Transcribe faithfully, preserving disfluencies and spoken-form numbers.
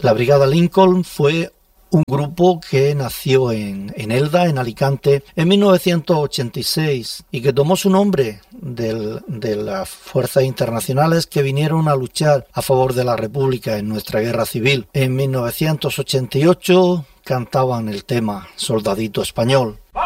La Brigada Lincoln fue un grupo que nació en, en Elda, en Alicante, en mil novecientos ochenta y seis y que tomó su nombre del, de las fuerzas internacionales que vinieron a luchar a favor de la República en nuestra guerra civil. En mil novecientos ochenta y ocho cantaban el tema Soldadito Español.